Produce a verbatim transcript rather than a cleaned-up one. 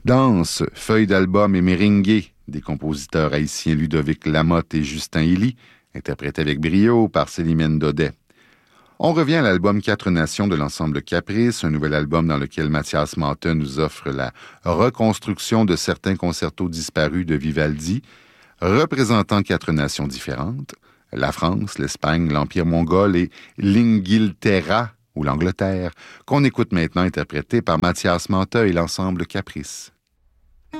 Danse, feuilles d'album et méringué des compositeurs haïtiens Ludovic Lamotte et Justin Hilly, interprétés avec brio par Célimène Daudet. On revient à l'album Quatre Nations de l'ensemble Caprice, un nouvel album dans lequel Mathias Mante nous offre la reconstruction de certains concertos disparus de Vivaldi, représentant quatre nations différentes, la France, l'Espagne, l'Empire mongol et l'Inghilterra, ou l'Angleterre, qu'on écoute maintenant interprété par Mathias Mante et l'ensemble Caprice.